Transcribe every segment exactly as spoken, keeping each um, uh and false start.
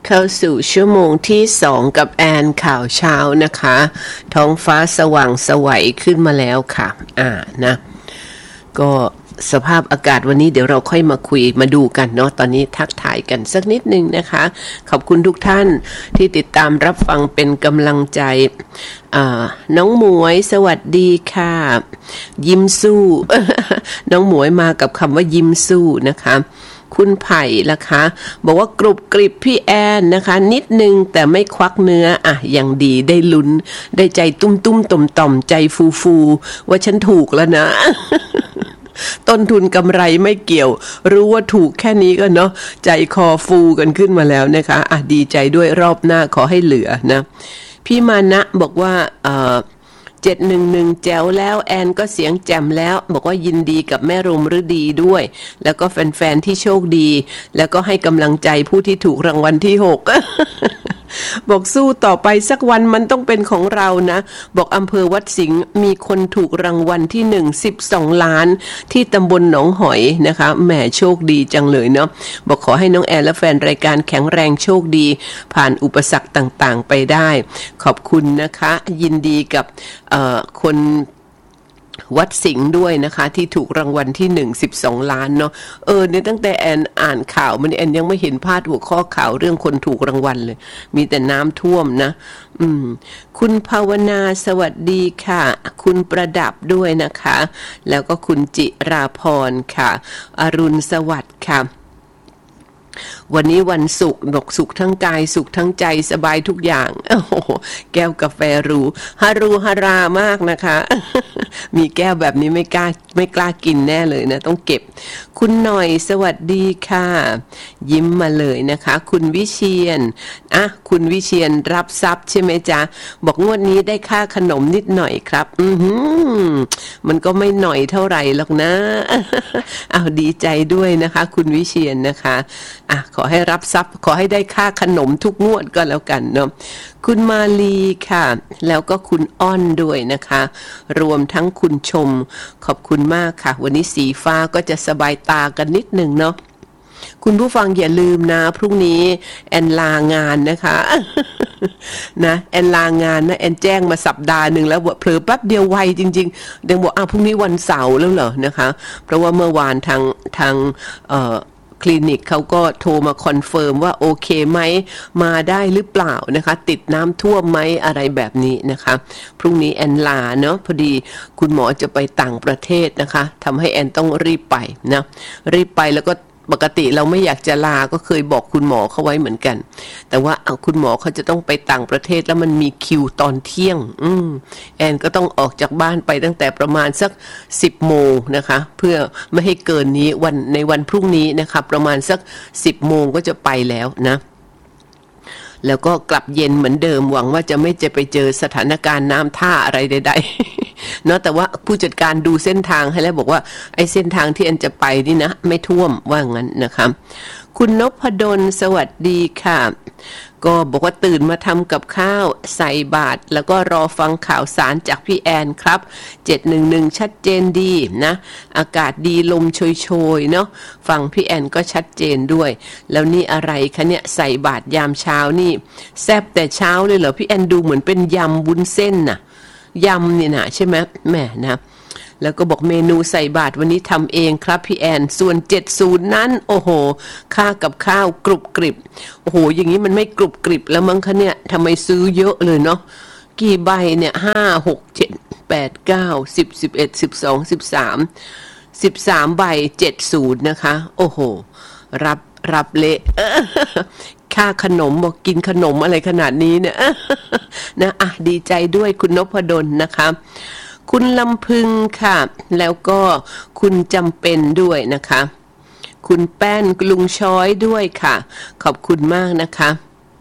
เข้าสู่ชั่วโมงที่สองกับแอนข่าวเช้านะคะท้องฟ้าสว่างสวัยขึ้นมาแล้วค่ะอ่านะก็สภาพอากาศวันนี้เดี๋ยวเราค่อยมาคุยมาดูกันเนาะตอนนี้ทักทายกันสักนิดนึงนะคะขอบคุณทุกท่านที่ติดตามรับฟังเป็นกำลังใจอ่าน้องหมวยสวัสดีค่ะยิ้มสู้ น้องหมวยมากับคำว่ายิ้มสู้นะคะคุณไผ่ล่ะคะบอกว่ากรุบกริบพี่แอนนะคะนิดนึงแต่ไม่ควักเนื้ออ่ะอย่างดีได้ลุ้นได้ใจตุ้มตุ้มต่อมต่อมใจฟูฟูว่าฉันถูกแล้วนะ ต้นทุนกำไรไม่เกี่ยวรู้ว่าถูกแค่นี้ก็เนาะใจคอฟูกันขึ้นมาแล้วนะคะอ่ะดีใจด้วยรอบหน้าขอให้เหลือนะพี่มานะบอกว่าเอ่อเจ็ดหนึ่งหนึ่งแจ๋วแล้วแอนก็เสียงแจ่มแล้วบอกว่ายินดีกับแม่รมฤดีด้วยแล้วก็แฟนๆที่โชคดีแล้วก็ให้กำลังใจผู้ที่ถูกรางวัลที่หก บอกสู้ต่อไปสักวันมันต้องเป็นของเรานะบอกอำเภอวัดสิงห์มีคนถูกรางวัลที่หนึ่ง สิบสองล้านที่ตำบลหนองหอยนะคะแหมโชคดีจังเลยเนาะบอกขอให้น้องแอนและแฟนรายการแข็งแรงโชคดีผ่านอุปสรรคต่างๆไปได้ขอบคุณนะคะยินดีกับเอ่อคนวัดสิงห์ด้วยนะคะที่ถูกรางวัลที่หนึ่ง สิบสองล้านเนาะเออเนี่ยตั้งแต่แอนอ่านข่าวมันแอนยังไม่เห็นพาดหัวข้อข่าวเรื่องคนถูกรางวัลเลยมีแต่น้ำท่วมนะอืมคุณภาวนาสวัสดีค่ะคุณประดับด้วยนะคะแล้วก็คุณจิราพรค่ะอรุณสวัสดิ์ค่ะวันนี้วันศุกร์บอกสุขทั้งกายสุขทั้งใจสบายทุกอย่างโอ้โหแก้วกาแฟรูฮารูฮารามากนะคะ มีแก้วแบบนี้ไม่กล้าไม่กล้ากินแน่เลยนะต้องเก็บคุณหน่อยสวัสดีค่ะยิ้มมาเลยนะคะคุณวิเชียรอ่ะคุณวิเชียรรับทรัพย์ใช่ไหมจ๊ะบอกงวดนี้ได้ค่าขนมนิดหน่อยครับอือหือมันก็ไม่หน่อยเท่าไหร่หรอกนะ อ้าวดีใจด้วยนะคะคุณวิเชียรนะคะอ่ะขอให้รับทรัพย์ขอให้ได้ค่าขนมทุกงวดก็แล้วกันเนาะคุณมาลีค่ะแล้วก็คุณอ้อนด้วยนะคะรวมทั้งคุณชมขอบคุณมากค่ะวันนี้สีฟ้าก็จะสบายตากันนิดหนึ่งเนาะคุณผู้ฟังอย่าลืมนะพรุ่งนี้แอนลางานนะคะ นะแอนลางานนะแอนแจ้งมาสัปดาห์หนึ่งแล้วเผลอแป๊บเดียวไวจริงๆเดี๋ยวบอกอ้าวพรุ่งนี้วันเสาร์แล้วเหรอนะคะเพราะว่าเมื่อวานทางทางเอ่อคลินิกเขาก็โทรมาคอนเฟิร์มว่าโอเคไหมมาได้หรือเปล่านะคะติดน้ำท่วมไหมอะไรแบบนี้นะคะพรุ่งนี้แอนลาเนาะพอดีคุณหมอจะไปต่างประเทศนะคะทำให้แอนต้องรีบไปนะรีบไปแล้วก็ปกติเราไม่อยากจะลาก็เคยบอกคุณหมอเขาไว้เหมือนกันแต่ว่าเอาคุณหมอเขาจะต้องไปต่างประเทศแล้วมันมีคิวตอนเที่ยงอืมแอนก็ต้องออกจากบ้านไปตั้งแต่ประมาณสักสิบโมงนะคะเพื่อไม่ให้เกินนี้วันในวันพรุ่งนี้นะคะประมาณสักสิบโมงก็จะไปแล้วนะแล้วก็กลับเย็นเหมือนเดิมหวังว่าจะไม่จะไปเจอสถานการณ์น้ำท่าอะไรใดๆ เนาะแต่ว่าผู้จัดการดูเส้นทางให้แล้วบอกว่าไอ้เส้นทางที่แอนจะไปนี่นะไม่ท่วมว่างั้นนะคะคุณนพดลสวัสดีค่ะก็บอกว่าตื่นมาทำกับข้าวใส่บาตรแล้วก็รอฟังข่าวสารจากพี่แอนครับเจ็ดหนึ่งหนึ่งชัดเจนดีนะอากาศดีลมโชยๆเนาะฟังพี่แอนก็ชัดเจนด้วยแล้วนี่อะไรคะเนี่ยใส่บาตรยามเช้านี่แซ่บแต่เช้าเลยเหรอพี่แอนดูเหมือนเป็นยำวุ้นเส้นน่ะยำนี่นะใช่ไหมแม่นะแล้วก็บอกเมนูใส่บาตรวันนี้ทำเองครับพี่แอนส่วนเจ็ดสิบนั้นโอ้โหค่ากับข้าวกรุบกริบโอ้โหอย่างนี้มันไม่กรุบกริบแล้วมั้งคะเนี่ยทำไมซื้อเยอะเลยเนาะกี่ใบเนี่ยห้าหกเจ็ดแปดเก้าสิบสิบเอ็ดสิบสองสิบสามสิบสามใบเจ็ดสิบนะคะโอ้โหรับรับเละค่าขนมบอกกินขนมอะไรขนาดนี้เนี่ยนะอ่ะดีใจด้วยคุณนพดลนะคะคุณลำพึงค่ะแล้วก็คุณจำเป็นด้วยนะคะคุณแป้นลุงช้อยด้วยค่ะขอบคุณมากนะคะ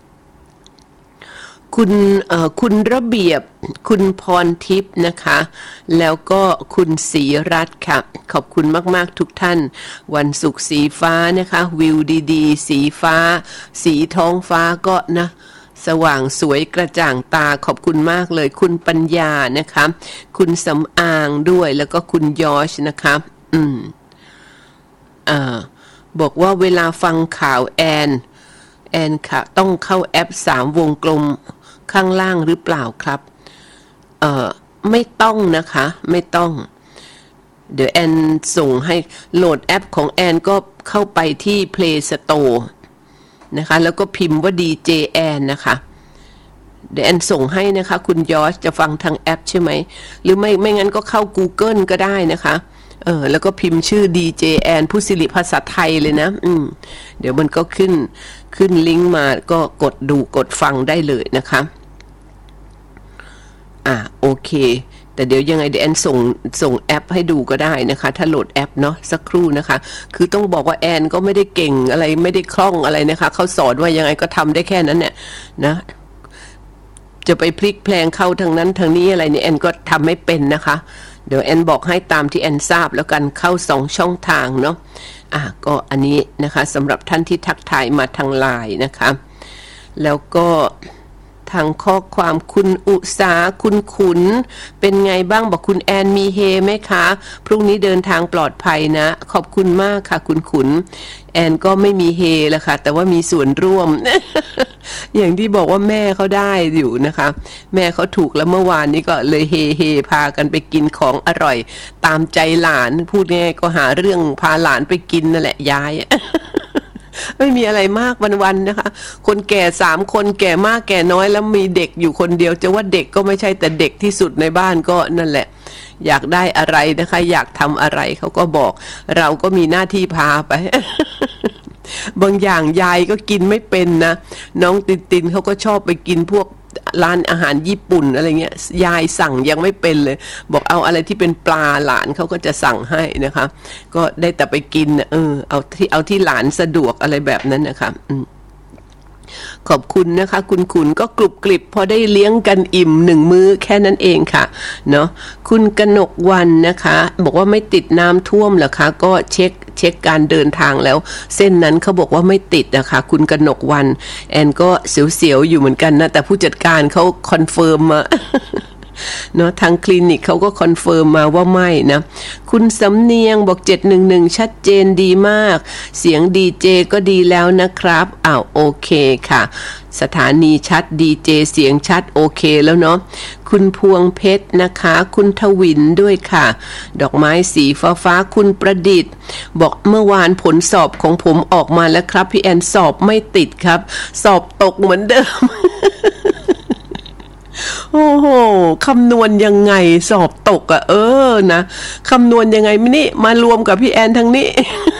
คุณเอ่อคุณระเบียบคุณพรทิพย์นะคะแล้วก็คุณศรีรัตน์ค่ะขอบคุณมากๆทุกท่านวันศุกร์สีฟ้านะคะวิวดีๆสีฟ้าสีท้องฟ้าก็นะสว่างสวยกระจ่างตาขอบคุณมากเลยคุณปัญญานะคะคุณสำอางด้วยแล้วก็คุณยอชนะคะอืมอ่าบอกว่าเวลาฟังข่าวแอนแอนค่ะต้องเข้าแอปสามวงกลมข้างล่างหรือเปล่าครับเอ่อไม่ต้องนะคะไม่ต้องเดี๋ยวแอนส่งให้โหลดแอปของแอนก็เข้าไปที่ Play Store นะคะแล้วก็พิมพ์ว่า ดี เจ แอนนะคะเดี๋ยวแอนส่งให้นะคะคุณยอชจะฟังทางแอปใช่ไหมหรือไม่ไม่งั้นก็เข้า Google ก็ได้นะคะเออแล้วก็พิมพ์ชื่อ ดี เจ แอนผู้สิริภาษาไทยเลยนะอืมเดี๋ยวมันก็ขึ้นขึ้นลิงก์มาก็กดดูกดฟังได้เลยนะคะอ่าโอเคแต่เดี๋ยวยังไงเดี๋ยวแอนส่งส่งแอปให้ดูก็ได้นะคะถ้าโหลดแอปเนาะสักครู่นะคะคือต้องบอกว่าแอนก็ไม่ได้เก่งอะไรไม่ได้คล่องอะไรนะคะเขาสอนว่ายังไงก็ทำได้แค่นั้นเนี่ยนะจะไปพลิกแพลงเข้าทางนั้นทางนี้อะไรเนี่ยแอนก็ทำไม่เป็นนะคะเดี๋ยวแอนบอกให้ตามที่แอนทราบแล้วกันเข้าสองช่องทางเนาะอ่ะก็อันนี้นะคะสำหรับท่านที่ทักทายมาทางไลน์นะคะแล้วก็ทางข้อความคุณอุษาคุณขุนเป็นไงบ้างบอกคุณแอนมีเฮไหมคะพรุ่งนี้เดินทางปลอดภัยนะขอบคุณมากค่ะคุณขุนแอนก็ไม่มีเฮละค่ะแต่ว่ามีส่วนร่วม อย่างที่บอกว่าแม่เขาได้อยู่นะคะแม่เขาถูกแล้วเมื่อวานนี้ก็เลยเฮเฮพากันไปกินของอร่อยตามใจหลานพูดง่ายก็หาเรื่องพาหลานไปกินนั่นแหละยาย ไม่มีอะไรมากวันๆนะคะคนแก่สามคนแก่มากแก่น้อยแล้วมีเด็กอยู่คนเดียวจะว่าเด็กก็ไม่ใช่แต่เด็กที่สุดในบ้านก็นั่นแหละอยากได้อะไรนะคะอยากทำอะไรเขาก็บอกเราก็มีหน้าที่พาไป บางอย่างยายก็กินไม่เป็นนะน้องตินตินเขาก็ชอบไปกินพวกร้านอาหารญี่ปุ่นอะไรเงี้ยยายสั่งยังไม่เป็นเลยบอกเอาอะไรที่เป็นปลาหลานเขาก็จะสั่งให้นะคะก็ได้แต่ไปกินเออเอาที่เอาที่หลานสะดวกอะไรแบบนั้นนะคะอืมขอบคุณนะคะคุณขุนก็กรุบกริบพอได้เลี้ยงกันอิ่มหนึ่งมื้อแค่นั้นเองค่ะเนาะคุณกนกวันนะคะบอกว่าไม่ติดน้ำท่วมเหรอคะก็เช็คเช็คการเดินทางแล้วเส้นนั้นเขาบอกว่าไม่ติดนะคะคุณกนกวันแอนก็เสียวๆอยู่เหมือนกันนะแต่ผู้จัดการเขาคอนเฟิร์มมาเนาะทางคลินิกเขาก็คอนเฟิร์มมาว่าไม่นะคุณสำเนียงบอกเจ็ดหนึ่งหนึ่งชัดเจนดีมากเสียงดีเจก็ดีแล้วนะครับอ้าวโอเคค่ะสถานีชัดดีเจเสียงชัดโอเคแล้วเนาะคุณพวงเพชรนะคะคุณทวินด้วยค่ะดอกไม้สีฟ้าฟ้าคุณประดิษฐ์บอกเมื่อวานผลสอบของผมออกมาแล้วครับพี่แอนสอบไม่ติดครับสอบตกเหมือนเดิม โอ้โหคำนวณยังไงสอบตกอะเออนะคำนวณยังไงมินี่มารวมกับพี่แอนทางนี้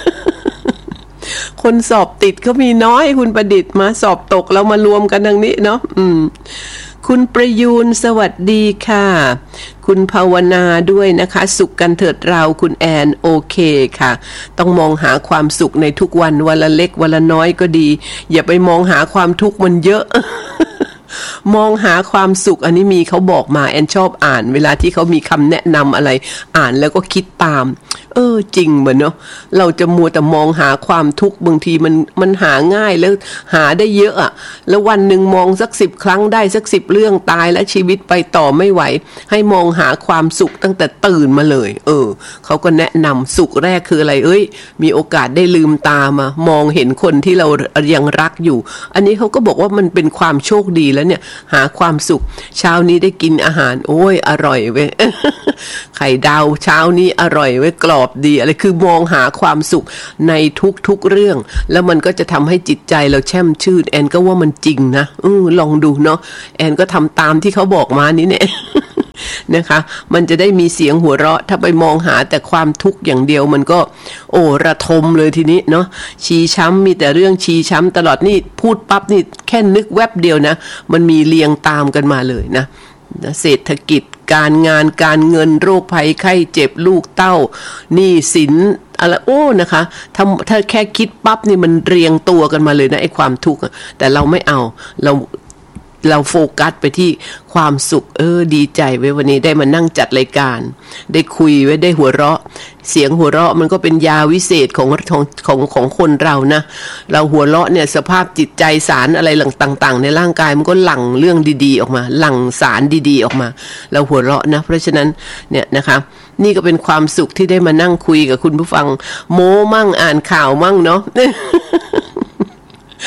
คนสอบติดก็มีน้อยคุณประดิษฐ์มาสอบตกแล้วมารวมกันทางนี้เนาะอืมคุณประยูนสวัสดีค่ะคุณภาวนาด้วยนะคะสุขกันเถิดเราคุณแอนโอเคค่ะต้องมองหาความสุขในทุกวันวันละเล็กวันละน้อยก็ดีอย่าไปมองหาความทุกข์มันเยอะ มองหาความสุขอันนี้มีเขาบอกมาแอนชอบอ่านเวลาที่เขามีคำแนะนำอะไรอ่านแล้วก็คิดตามเออจริงเหมือนเนาะเราจะมัวแต่มองหาความทุกข์บางทีมันมันหาง่ายแล้วหาได้เยอะอะแล้ววันหนึ่งมองสักสิบครั้งได้สักสิบเรื่องตายและชีวิตไปต่อไม่ไหวให้มองหาความสุขตั้งแต่ตื่นมาเลยเออเขาก็แนะนำสุขแรกคืออะไรเอ้ยมีโอกาสได้ลืมตามามองเห็นคนที่เรายังรักอยู่อันนี้เขาก็บอกว่ามันเป็นความโชคดีแล้วเนี่ยหาความสุขเช้านี้ได้กินอาหารโอ้ยอร่อยเว้ย ไข่ดาวเช้านี้อร่อยเว้ยกรอบดีอะไรคือมองหาความสุขในทุกๆเรื่องแล้วมันก็จะทำให้จิตใจเราแช่มชื่นแอนก็ว่ามันจริงนะอือลองดูเนาะแอนก็ทำตามที่เขาบอกมานี้เนี่ย นะคะมันจะได้มีเสียงหัวเราะถ้าไปมองหาแต่ความทุกข์อย่างเดียวมันก็โอ้ระทมเลยทีนี้เนาะชีช้ำมีแต่เรื่องชีช้ำตลอดนี่พูดปั๊บนี่แค่นึกแวบเดียวนะมันมีเรียงตามกันมาเลยนะเศรษฐกิจการงานการเงินโรคภัยไข้เจ็บลูกเต้าหนี้สินอะไรโอ้นะคะถ้าถ้าแค่คิดปั๊บนี่มันเรียงตัวกันมาเลยนะไอ้ความทุกข์แต่เราไม่เอาเราเราโฟกัสไปที่ความสุขเออดีใจไว้วันนี้ได้มานั่งจัดรายการได้คุยไว้ได้หัวเราะเสียงหัวเราะมันก็เป็นยาวิเศษของของของของคนเรานะเราหัวเราะเนี่ยสภาพจิตใจสารอะไรต่างๆในร่างกายมันก็หลั่งเรื่องดีๆออกมาหลั่งสารดีๆออกมาเราหัวเราะนะเพราะฉะนั้นเนี่ยนะคะนี่ก็เป็นความสุขที่ได้มานั่งคุยกับคุณผู้ฟังโม้มั่งอ่านข่าวมั่งเนาะ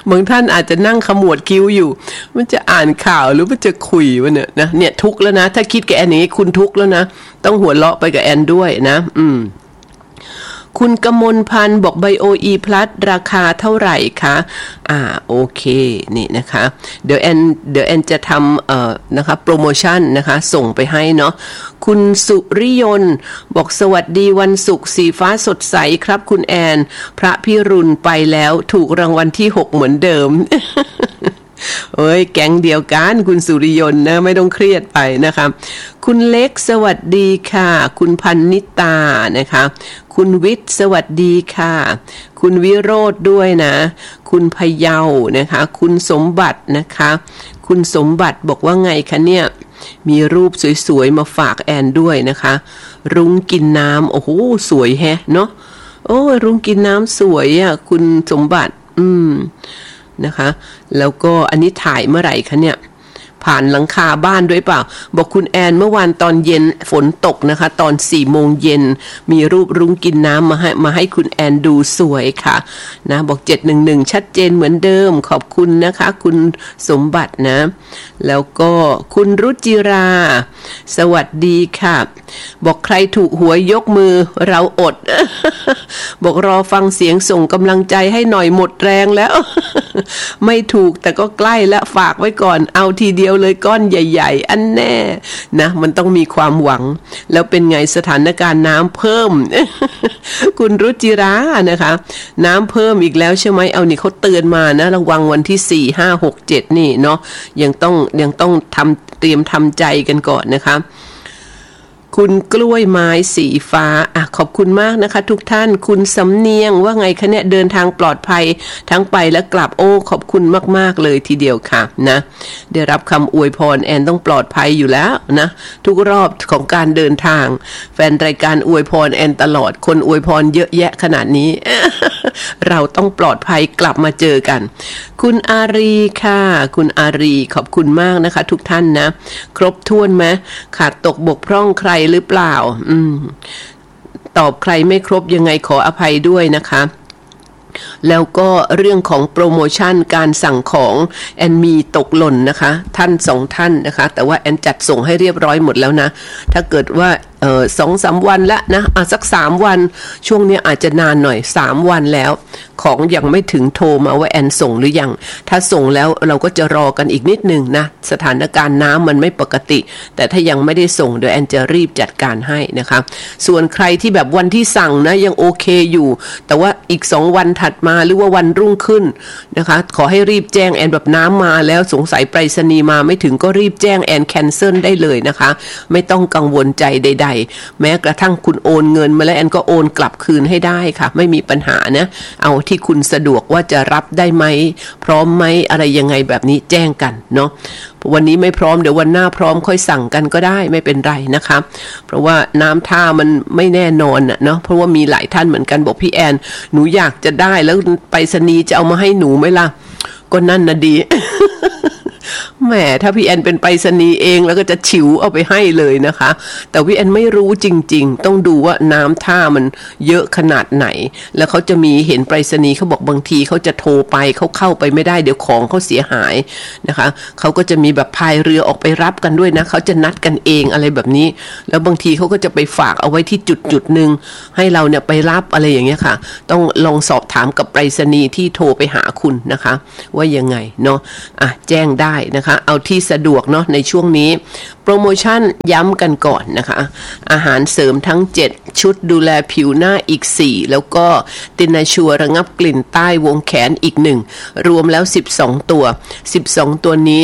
บางท่านอาจจะนั่งขมวดคิ้วอยู่มันจะอ่านข่าวหรือมันจะคุยวะเนี่ยนะเนี่ยทุกข์แล้วนะถ้าคิดกับแอนอย่างนี้คุณทุกข์แล้วนะต้องหัวเราะไปกับแอนด้วยนะอืมคุณกมลพันธ์บอกไบโออีพลัสราคาเท่าไหร่คะอ่าโอเคนี่นะคะเดี๋ยวแอนเดี๋ยวแอนจะทำเอ่อนะคะโปรโมชั่นนะคะส่งไปให้เนาะคุณสุริยนต์บอกสวัสดีวันศุกร์สีฟ้าสดใสครับคุณแอนพระพิรุณไปแล้วถูกรางวัลที่หกเหมือนเดิม เอ้ยแก๊งเดียวกันคุณสุริยนต์นะไม่ต้องเครียดไปนะคะคุณเล็กสวัสดีค่ะคุณพันนิตานะคะคุณวิทย์สวัสดีค่ะคุณวิโรธด้วยนะคุณพเยานะคะคุณสมบัตินะคะคุณสมบัติบอกว่าไงคะเนี่ยมีรูปสวยๆมาฝากแอนด้วยนะคะรุ้งกินน้ำโอ้โหสวยแฮะเนาะโอ้รุ้งกินน้ำสวยอ่ะคุณสมบัติอืมนะคะแล้วก็อันนี้ถ่ายเมื่อไหร่คะเนี่ยผ่านหลังคาบ้านด้วยเปล่าบอกคุณแอนเมื่อวานตอนเย็นฝนตกนะคะตอนสี่โมงเย็นมีรูปรุ้งกินน้ำมาให้มาให้คุณแอนดูสวยค่ะนะบอกเจ็ดหนึ่งหนึ่งชัดเจนเหมือนเดิมขอบคุณนะคะคุณสมบัตินะแล้วก็คุณรุจิราสวัสดีค่ะบอกใครถูกหวยยกมือเราอด บอกรอฟังเสียงส่งกำลังใจให้หน่อยหมดแรงแล้ว ไม่ถูกแต่ก็ใกล้แล้วฝากไว้ก่อนเอาทีเดียวเลยก้อนใหญ่ๆอันแน่นะมันต้องมีความหวังแล้วเป็นไงสถานการณ์น้ำเพิ่ม คุณรุจิรานะคะน้ำเพิ่มอีกแล้วใช่ไหมเอานี่เขาเตือนมานะระวังวันที่สี่ ห้า หก เจ็ดนี่เนาะยังต้องยังต้องทำเตรียมทำใจกันก่อนนะคะคุณกล้วยไม้สีฟ้าอ่ะขอบคุณมากนะคะทุกท่านคุณสำเนียงว่าไงคะเนี่ยเดินทางปลอดภัยทั้งไปและกลับโอ้ขอบคุณมากๆเลยทีเดียวค่ะนะได้รับคำอวยพรแอนต้องปลอดภัยอยู่แล้วนะทุกรอบของการเดินทางแฟนรายการอวยพรแอนตลอดคนอวยพรเยอะแยะขนาดนี้ เราต้องปลอดภัยกลับมาเจอกันคุณอารีค่ะคุณอารีขอบคุณมากนะคะทุกท่านนะครบถ้วนไหมขาดตกบกพร่องใครหรือเปล่าอืมตอบใครไม่ครบยังไงขออภัยด้วยนะคะแล้วก็เรื่องของโปรโมชั่นการสั่งของแอนมีตกหล่นนะคะท่านสองท่านนะคะแต่ว่าแอนจัดส่งให้เรียบร้อยหมดแล้วนะถ้าเกิดว่าเอ่อ สองถึงสาม วันละนะอ่ะสักสามวันช่วงนี้อาจจะนานหน่อยสามวันแล้วของยังไม่ถึงโทรมาว่าแอนส่งหรือยังถ้าส่งแล้วเราก็จะรอกันอีกนิดนึงนะสถานการณ์น้ำมันไม่ปกติแต่ถ้ายังไม่ได้ส่งเดี๋ยวแอนจะรีบจัดการให้นะคะส่วนใครที่แบบวันที่สั่งนะยังโอเคอยู่แต่ว่าอีกสองวันถัดมาหรือว่าวันรุ่งขึ้นนะคะขอให้รีบแจ้งแอนแบบน้ำมาแล้วสงสัยไปรษณีย์มาไม่ถึงก็รีบแจ้งแอนแคนเซิลได้เลยนะคะไม่ต้องกังวลใจใดแม้กระทั่งคุณโอนเงินมาแล้วแอนก็โอนกลับคืนให้ได้ค่ะไม่มีปัญหานะเอาที่คุณสะดวกว่าจะรับได้ไหมพร้อมไหมอะไรยังไงแบบนี้แจ้งกันเนาะวันนี้ไม่พร้อมเดี๋ยววันหน้าพร้อมค่อยสั่งกันก็ได้ไม่เป็นไรนะคะเพราะว่าน้ำท่ามันไม่แน่นอนน่ะเนาะเพราะว่ามีหลายท่านเหมือนกันบอกพี่แอนหนูอยากจะได้แล้วไปรษณีย์จะเอามาให้หนูไหมล่ะก็นั่นนะดี แหมถ้าพี่แอนเป็นไปรษณีย์เองแล้วก็จะฉิวเอาไปให้เลยนะคะแต่พี่แอนไม่รู้จริงๆต้องดูว่าน้ำท่ามันเยอะขนาดไหนแล้วเขาจะมีเห็นไปรษณีย์เขาบอกบางทีเขาจะโทรไปเขาเข้าไปไม่ได้เดี๋ยวของเขาเสียหายนะคะเขาก็จะมีแบบพายเรือออกไปรับกันด้วยนะเขาจะนัดกันเองอะไรแบบนี้แล้วบางทีเขาก็จะไปฝากเอาไว้ที่จุดจุดหนึ่งให้เราเนี่ยไปรับอะไรอย่างเงี้ยค่ะต้องลองสอบถามกับไปรษณีย์ที่โทรไปหาคุณนะคะว่ายังไงเนาะอ่ะแจ้งได้นะคะเอาที่สะดวกเนาะในช่วงนี้โปรโมชั่นย้ำกันก่อนนะคะอาหารเสริมทั้งเจ็ดชุดดูแลผิวหน้าอีกสี่แล้วก็ตินาชัวระงับกลิ่นใต้วงแขนอีกหนึ่งรวมแล้วสิบสองตัวสิบสองตัวนี้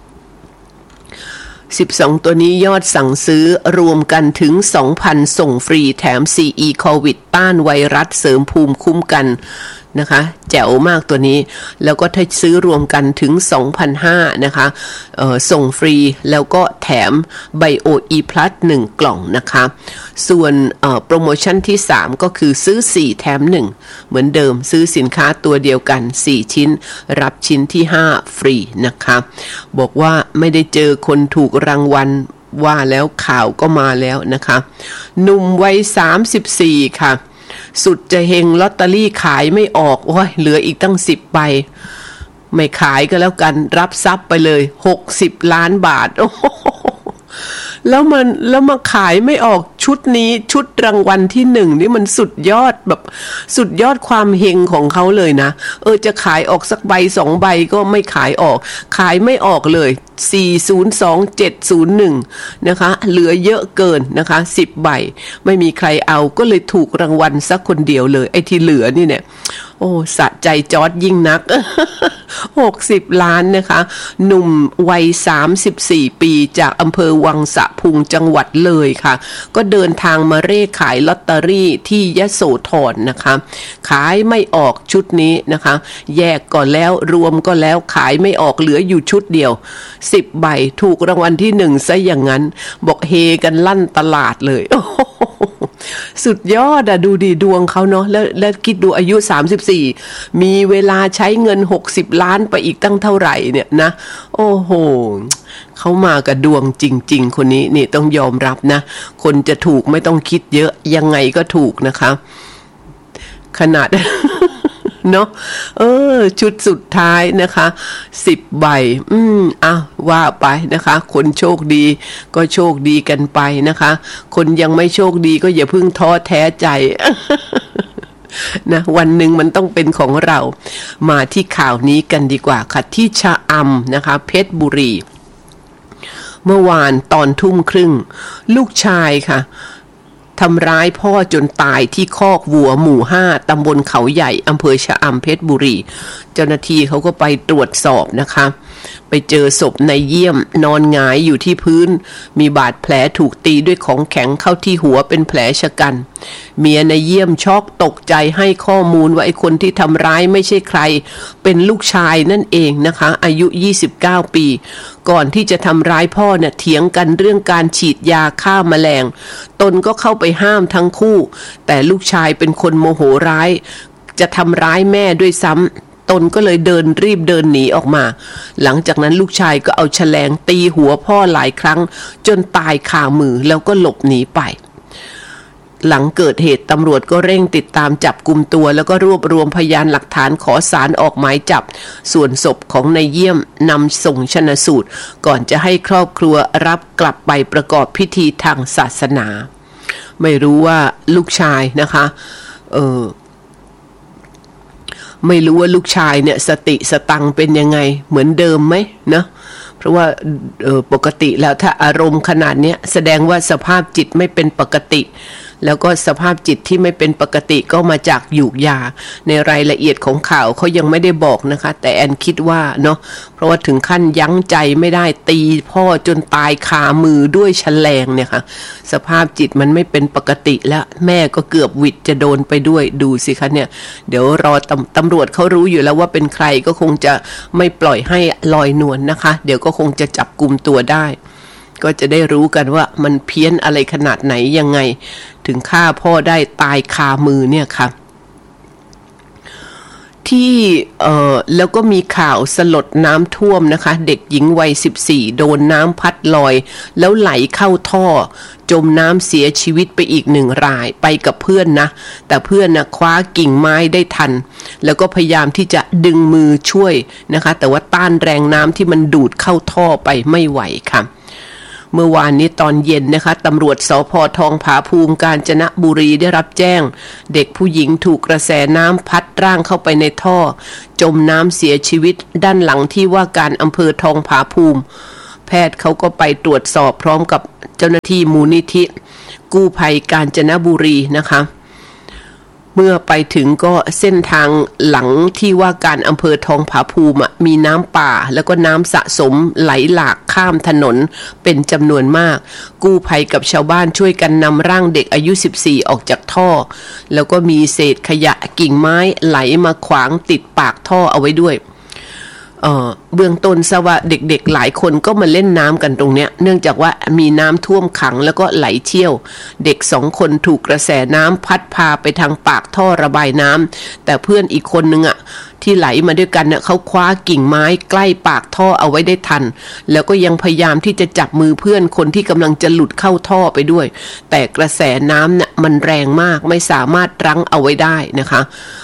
สิบสองตัวนี้ยอดสั่งซื้อรวมกันถึง สองพัน ส่งฟรีแถม ซี อี โควิดต้านไวรัสเสริมภูมิคุ้มกันนะคะแจ๋วมากตัวนี้แล้วก็ถ้าซื้อรวมกันถึง สองพันห้าร้อย นะคะเอ่อส่งฟรีแล้วก็แถมไบโออีพลัสหนึ่งกล่องนะคะส่วนเอ่อโปรโมชั่นที่สามก็คือซื้อสี่แถมหนึ่งเหมือนเดิมซื้อสินค้าตัวเดียวกันสี่ชิ้นรับชิ้นที่ห้าฟรีนะคะบอกว่าไม่ได้เจอคนถูกรางวัลว่าแล้วข่าวก็มาแล้วนะคะหนุ่มวัยสามสิบสี่ค่ะสุดจะเฮงลอตเตอรี่ขายไม่ออกโอ้ยเหลืออีกตั้งสิบใบไม่ขายก็แล้วกันรับทรัพย์ไปเลยหกสิบล้านบาทโอ้แล้วมันแล้วมาขายไม่ออกชุดนี้ชุดรางวัลที่หนึ่งนี่มันสุดยอดแบบสุดยอดความเฮงของเขาเลยนะเออจะขายออกสักใบสองใบก็ไม่ขายออกขายไม่ออกเลยสี่ ศูนย์ สอง เจ็ด ศูนย์ หนึ่งนะคะเหลือเยอะเกินนะคะสิบใบไม่มีใครเอาก็เลยถูกรางวัลสักคนเดียวเลยไอ้ที่เหลือนี่เนี่ยโอ้สะใจจอร์จยิ่งนัก หกสิบล้านนะคะหนุ่มวัยสามสิบสี่ปีจากอำเภอวังสะพุงจังหวัดเลยค่ะก็เดินทางมาเร่ขายลอตเตอรี่ที่ยโสธรนะคะขายไม่ออกชุดนี้นะคะแยกก่อนแล้วรวมก็แล้วขายไม่ออกเหลืออยู่ชุดเดียวสิบใบถูกรางวัลที่หนึ่งซะอย่างนั้นบอกเฮกันลั่นตลาดเลยสุดยอดอะดูดีดวงเขาเนาะแล้วแล้วคิดดูอายุสามสิบสี่มีเวลาใช้เงินหกสิบล้านไปอีกตั้งเท่าไหร่เนี่ยนะโอ้โหเขามากับดวงจริงๆคนนี้นี่ต้องยอมรับนะคนจะถูกไม่ต้องคิดเยอะยังไงก็ถูกนะคะขนาด เนาะเออชุดสุดท้ายนะคะสิบใบอืมอ่ะว่าไปนะคะคนโชคดีก็โชคดีกันไปนะคะคนยังไม่โชคดีก็อย่าเพิ่งท้อแท้ใจ นะวันหนึ่งมันต้องเป็นของเรามาที่ข่าวนี้กันดีกว่าค่ะที่ชะอำนะคะเพชรบุรีเมื่อวานตอนทุ่มครึ่งลูกชายค่ะทำร้ายพ่อจนตายที่คอกวัวหมู่ห้าตำบลเขาใหญ่อำเภอชะอำเพชรบุรีเจ้าหน้าที่เขาก็ไปตรวจสอบนะคะไปเจอศพนายเยี่ยมนอนหงายอยู่ที่พื้นมีบาดแผลถูกตีด้วยของแข็งเข้าที่หัวเป็นแผลชะกันเมียนายเยี่ยมช็อกตกใจให้ข้อมูลว่าไอ้คนที่ทำร้ายไม่ใช่ใครเป็นลูกชายนั่นเองนะคะอายุยี่สิบเก้าปีก่อนที่จะทำร้ายพ่อเนี่ยเถียงกันเรื่องการฉีดยาฆ่าแมลงตนก็เข้าไปห้ามทั้งคู่แต่ลูกชายเป็นคนโมโหร้ายจะทำร้ายแม่ด้วยซ้ำตนก็เลยเดินรีบเดินหนีออกมาหลังจากนั้นลูกชายก็เอาแฉลงตีหัวพ่อหลายครั้งจนตายคามือแล้วก็หลบหนีไปหลังเกิดเหตุตำรวจก็เร่งติดตามจับกุมตัวแล้วก็รวบรวมพยานหลักฐานขอศาลออกหมายจับส่วนศพของนายเยี่ยมนำส่งชันสูตรก่อนจะให้ครอบครัวรับกลับไปประกอบพิธีทางศาสนาไม่รู้ว่าลูกชายนะคะเออไม่รู้ว่าลูกชายเนี่ยสติสตังเป็นยังไงเหมือนเดิมไหมนะเพราะว่าเออปกติแล้วถ้าอารมณ์ขนาดเนี้ยแสดงว่าสภาพจิตไม่เป็นปกติแล้วก็สภาพจิตที่ไม่เป็นปกติก็มาจากหยูกยาในรายละเอียดของข่าวเขายังไม่ได้บอกนะคะแต่แอนคิดว่าเนาะเพราะว่าถึงขั้นยั้งใจไม่ได้ตีพ่อจนตายคามือด้วยแฉลงเนี่ยค่ะสภาพจิตมันไม่เป็นปกติแล้วแม่ก็เกือบหวิดจะโดนไปด้วยดูสิคะเนี่ยเดี๋ยวรอตำตำรวจเขารู้อยู่แล้วว่าเป็นใครก็คงจะไม่ปล่อยให้ลอยนวล นะคะเดี๋ยวก็คงจะจับกุมตัวได้ก็จะได้รู้กันว่ามันเพี้ยนอะไรขนาดไหนยังไงถึงฆ่าพ่อได้ตายคามือเนี่ยค่ะที่เอ่อแล้วก็มีข่าวสลดน้ำท่วมนะคะเด็กหญิงวัยสิบสี่โดนน้ำพัดลอยแล้วไหลเข้าท่อจมน้ำเสียชีวิตไปอีกหนึ่งรายไปกับเพื่อนนะแต่เพื่อนนะคว้ากิ่งไม้ได้ทันแล้วก็พยายามที่จะดึงมือช่วยนะคะแต่ว่าต้านแรงน้ำที่มันดูดเข้าท่อไปไม่ไหวค่ะเมื่อวานนี้ตอนเย็นนะคะตำรวจสภ.ทองผาภูมิกาญจนบุรีได้รับแจ้งเด็กผู้หญิงถูกกระแสน้ำพัดร่างเข้าไปในท่อจมน้ำเสียชีวิตด้านหลังที่ว่าการอำเภอทองผาภูมิแพทย์เขาก็ไปตรวจสอบพร้อมกับเจ้าหน้าที่มูลนิธิกู้ภัยกาญจนบุรีนะคะเมื่อไปถึงก็เส้นทางหลังที่ว่าการอำเภอทองผาภูมิมีน้ำป่าแล้วก็น้ำสะสมไหลหลากข้ามถนนเป็นจำนวนมากกู้ภัยกับชาวบ้านช่วยกันนำร่างเด็กอายุสิบสี่ออกจากท่อแล้วก็มีเศษขยะกิ่งไม้ไหลมาขวางติดปากท่อเอาไว้ด้วยเอ่อเบื้องต้นซะว่าเด็กๆหลายคนก็มาเล่นน้ำกันตรงเนี้ยเนื่องจากว่ามีน้ำท่วมขังแล้วก็ไหลเชี่ยวเด็กสองคนถูกกระแสน้ำพัดพาไปทางปากท่อระบายน้ำแต่เพื่อนอีกคนนึงอ่ะที่ไหลมาด้วยกันเนี่ยเขาคว้ากิ่งไม้ใกล้ปากท่อเอาไว้ได้ทันแล้วก็ยังพยายามที่จะจับมือเพื่อนคนที่กำลังจะหลุดเข้าท่อไปด้วยแต่กระแสน้ำเนี่ยมันแรงมากไม่สามารถรั้งเอาไว้ได้นะคะเ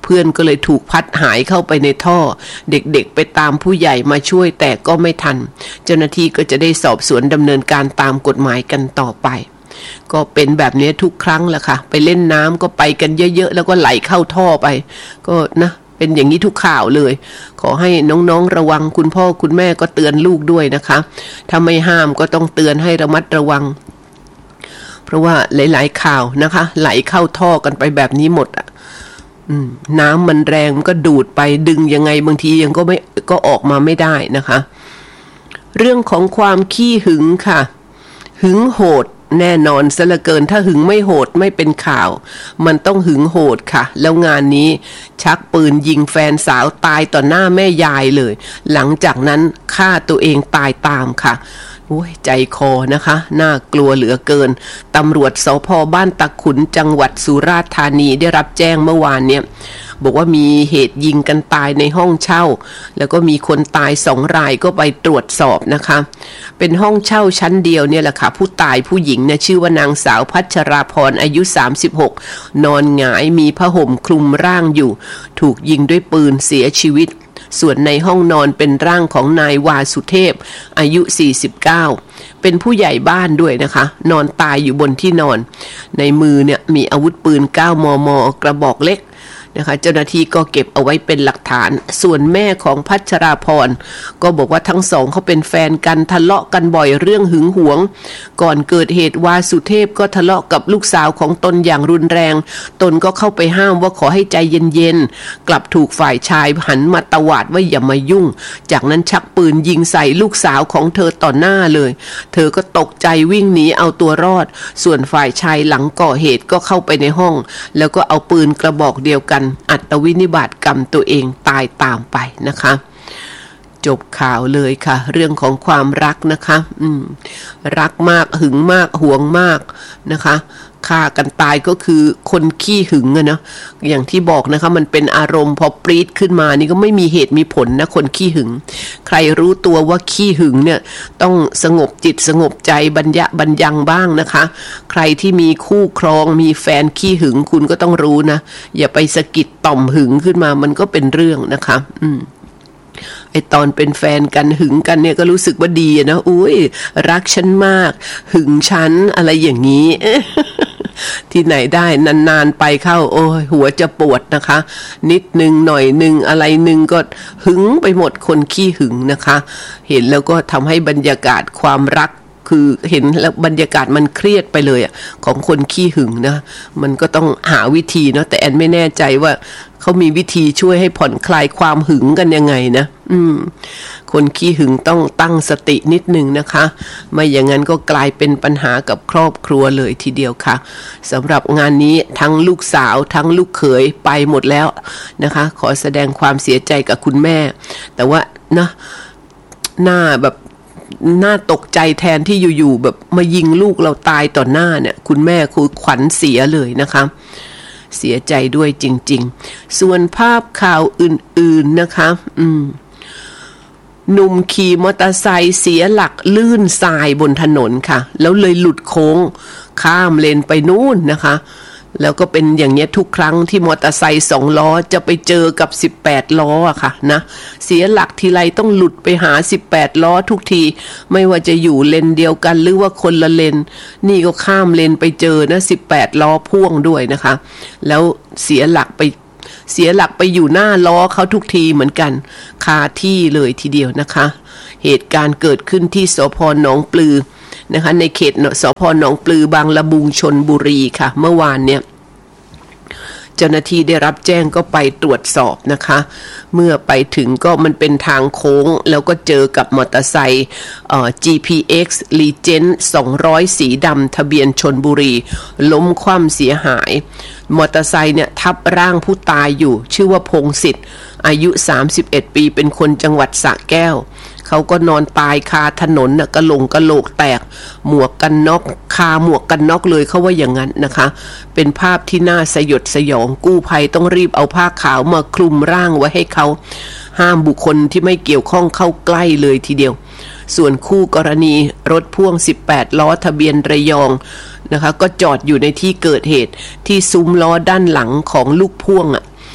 พื่อนก็เลยถูกพัดหายเข้าไปในท่อเด็กๆไปตามผู้ใหญ่มาช่วยแต่ก็ไม่ทันเจ้าหน้าที่ก็จะได้สอบสวนดำเนินการตามกฎหมายกันต่อไปก็เป็นแบบนี้ทุกครั้งแหละค่ะไปเล่นน้ำก็ไปกันเยอะๆแล้วก็ไหลเข้าท่อไปก็นะเป็นอย่างนี้ทุกข่าวเลยขอให้น้องๆระวังคุณพ่อคุณแม่ก็เตือนลูกด้วยนะคะถ้าไม่ห้ามก็ต้องเตือนให้ระมัดระวังเพราะว่าหลายๆข่าวนะคะไหลเข้าท่อกันไปแบบนี้หมดอ่ะน้ำมันแรงมันก็ดูดไปดึงยังไงบางทียังก็ไม่ก็ออกมาไม่ได้นะคะเรื่องของความขี้หึงค่ะหึงโหดแน่นอนซะเหลือเกินถ้าหึงไม่โหดไม่เป็นข่าวมันต้องหึงโหดค่ะแล้วงานนี้ชักปืนยิงแฟนสาวตายต่อหน้าแม่ยายเลยหลังจากนั้นฆ่าตัวเองตายตามค่ะโอ้ยใจคอนะคะน่ากลัวเหลือเกินตำรวจสภ.บ้านตะขุนจังหวัดสุราษฎร์ธานีได้รับแจ้งเมื่อวานเนี่ยบอกว่ามีเหตุยิงกันตายในห้องเช่าแล้วก็มีคนตายสองรายก็ไปตรวจสอบนะคะเป็นห้องเช่าชั้นเดียวเนี่ยแหละค่ะผู้ตายผู้หญิงเนี่ยชื่อว่านางสาวพัชราพรอายุสามสิบหกนอนหงายมีผ้าห่มคลุมร่างอยู่ถูกยิงด้วยปืนเสียชีวิตส่วนในห้องนอนเป็นร่างของนายวาสุเทพอายุสี่สิบเก้าเป็นผู้ใหญ่บ้านด้วยนะคะนอนตายอยู่บนที่นอนในมือเนี่ยมีอาวุธปืนเก้ามม.กระบอกเล็กนะคะเจ้าหน้าที่ก็เก็บเอาไว้เป็นหลักฐานส่วนแม่ของพัชราพรก็บอกว่าทั้งสองเขาเป็นแฟนกันทะเลาะกันบ่อยเรื่องหึงหวงก่อนเกิดเหตุวาสุเทพก็ทะเลาะกับลูกสาวของตนอย่างรุนแรงตนก็เข้าไปห้ามว่าขอให้ใจเย็นๆกลับถูกฝ่ายชายหันมาตวาดว่าอย่ามายุ่งจากนั้นชักปืนยิงใส่ลูกสาวของเธอต่อหน้าเลยเธอก็ตกใจวิ่งหนีเอาตัวรอดส่วนฝ่ายชายหลังก่อเหตุก็เข้าไปในห้องแล้วก็เอาปืนกระบอกเดียวกันอัตวินิบาตกรรมตัวเองตายตามไปนะคะจบข่าวเลยค่ะเรื่องของความรักนะคะอืมรักมากหึงมากหวงมากนะคะฆ่ากันตายก็คือคนขี้หึงอะนะอย่างที่บอกนะคะมันเป็นอารมณ์พอปรี๊ดขึ้นมานี่ก็ไม่มีเหตุมีผลนะคนขี้หึงใครรู้ตัวว่าขี้หึงเนี่ยต้องสงบจิตสงบใจบรรยะบรรยังบ้างนะคะใครที่มีคู่ครองมีแฟนขี้หึงคุณก็ต้องรู้นะอย่าไปสะกิดต่อมหึงขึ้นมามันก็เป็นเรื่องนะคะอืมไอตอนเป็นแฟนกันหึงกันเนี่ยก็รู้สึกว่าดีนะอุ้ยรักฉันมากหึงฉันอะไรอย่างนี้ ที่ไหนได้นานๆไปเข้าโอ้ยหัวจะปวดนะคะนิดนึงหน่อยนึงอะไรนึงก็หึงไปหมดคนขี้หึงนะคะเห็นแล้วก็ทำให้บรรยากาศความรักคือเห็นแล้วบรรยากาศมันเครียดไปเลยอ่ะของคนขี้หึงนะมันก็ต้องหาวิธีเนาะแต่แอนไม่แน่ใจว่าเขามีวิธีช่วยให้ผ่อนคลายความหึงกันยังไงนะอืมคนขี้หึงต้องตั้งสตินิดนึงนะคะไม่อย่างนั้นก็กลายเป็นปัญหากับครอบครัวเลยทีเดียวค่ะสำหรับงานนี้ทั้งลูกสาวทั้งลูกเขยไปหมดแล้วนะคะขอแสดงความเสียใจกับคุณแม่แต่ว่านะหน้าแบบน่าตกใจแทนที่อยู่ๆแบบมายิงลูกเราตายต่อหน้าเนี่ยคุณแม่คือขวัญเสียเลยนะคะเสียใจด้วยจริงๆส่วนภาพข่าวอื่นๆนะคะอืมหนุ่มขี่มอเตอร์ไซค์เสียหลักลื่นทรายบนถนนค่ะแล้วเลยหลุดโค้งข้ามเลนไปนู่นนะคะแล้วก็เป็นอย่างเงี้ยทุกครั้งที่มอเตอร์ไซค์สองล้อจะไปเจอกับสิบแปดล้ออะค่ะนะเสียหลักทีไรต้องหลุดไปหาสิบแปดล้อทุกทีไม่ว่าจะอยู่เลนเดียวกันหรือว่าคนละเลนนี่ก็ข้ามเลนไปเจอนะสิบแปดล้อพ่วงด้วยนะคะแล้วเสียหลักไปเสียหลักไปอยู่หน้าล้อเขาทุกทีเหมือนกันคาที่เลยทีเดียวนะคะเหตุการณ์เกิดขึ้นที่สภ.หนองปลือนะคะในเขตสภ.หนองปลือบางละมุงชลบุรีค่ะเมื่อวานเนี่ยเจ้าหน้าที่ได้รับแจ้งก็ไปตรวจสอบนะคะเมื่อไปถึงก็มันเป็นทางโค้งแล้วก็เจอกับมอเตอร์ไซค์เอ่อ จี พี เอ็กซ์ Legend สองร้อยสีดำทะเบียนชลบุรีล้มคว่ำเสียหายมอเตอร์ไซค์เนี่ยทับร่างผู้ตายอยู่ชื่อว่าพงศิษฐ์อายุสามสิบเอ็ดปีเป็นคนจังหวัดสระแก้วเขาก็นอนตายคาถนนน่ะกระโหลงกระโหลกแตกหมวกกันน็อกคาหมวกกันน็อกเลยเขาว่าอย่างนั้นนะคะเป็นภาพที่น่าสยดสยองกู้ภัยต้องรีบเอาผ้าขาวมาคลุมร่างไว้ให้เขาห้ามบุคคลที่ไม่เกี่ยวข้องเข้าใกล้เลยทีเดียวส่วนคู่กรณีรถพ่วงสิบแปดล้อทะเบียนระยองนะคะก็จอดอยู่ในที่เกิดเหตุที่ซุ้มล้อด้านหลังของลูกพ่วงอ่ะ